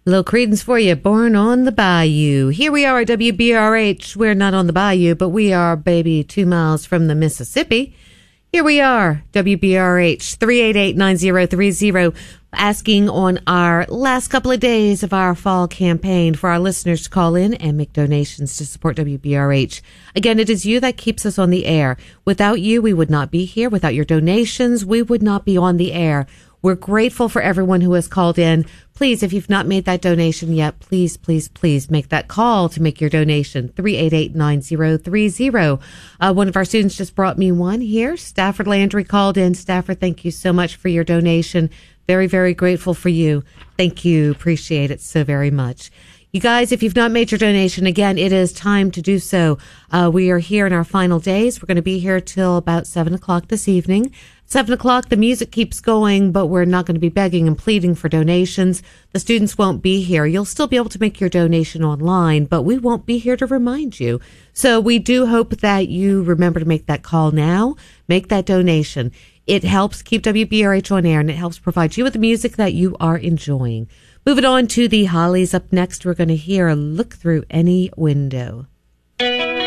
Little Credence for you, Born on the Bayou. Here we are at WBRH. We're not on the bayou, but we are, baby, 2 miles from the Mississippi. Here we are, WBRH 388-9030, asking on our last couple of days of our fall campaign for our listeners to call in and make donations to support WBRH. Again, it is you that keeps us on the air. Without you, we would not be here. Without your donations, we would not be on the air. We're grateful for everyone who has called in. Please, if you've not made that donation yet, please, please, please make that call to make your donation. 388-9030. One of our students just brought me one here. Stafford Landry called in. Stafford, thank you so much for your donation. Very, very grateful for you. Thank you. Appreciate it so very much. You guys, if you've not made your donation, again, it is time to do so. We are here in our final days. We're going to be here till about 7 o'clock this evening. 7 o'clock, the music keeps going, but we're not going to be begging and pleading for donations. The students won't be here. You'll still be able to make your donation online, but we won't be here to remind you. So we do hope that you remember to make that call now. Make that donation. It helps keep WBRH on air, and it helps provide you with the music that you are enjoying. Moving on to the Hollies. Up next, we're going to hear Look Through Any Window.